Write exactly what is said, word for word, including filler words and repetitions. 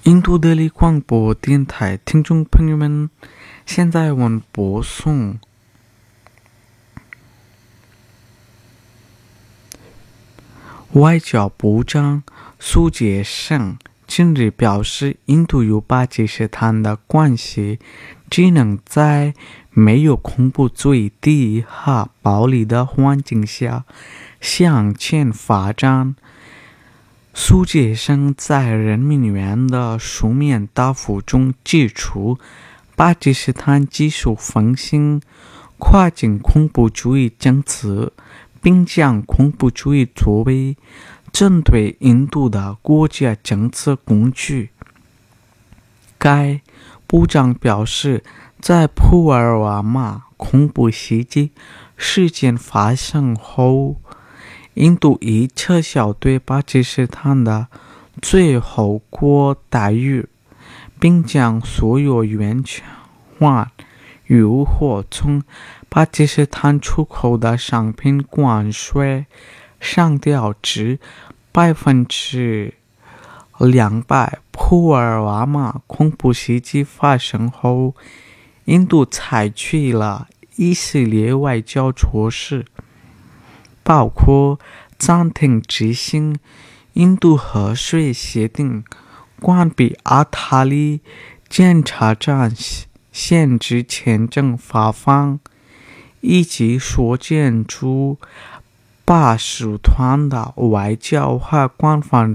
印度德里广播电台听众朋友们，现在我们播送外交部长苏杰生近日表示，印度与巴基斯坦的关系只能在没有恐怖主义和暴力的环境下向前发展。苏杰生在人民院的书面答复中指出，巴基斯坦继续奉行跨境恐怖主义政策，并将恐怖主义作为针对印度的国家政策工具。该部长表示，在普尔瓦马恐怖袭击事件发生后，印度已撤销对巴基斯坦的最后国待遇，并将所有原款如或从巴基斯坦出口的商品关税上调至百分之两百。普尔瓦马恐怖袭击发生后，印度采取了一系列外交措施，包括暂停执行印度河水协定、关闭阿塔利检查站、限制签证发放，以及缩减驻巴使团的外交和官方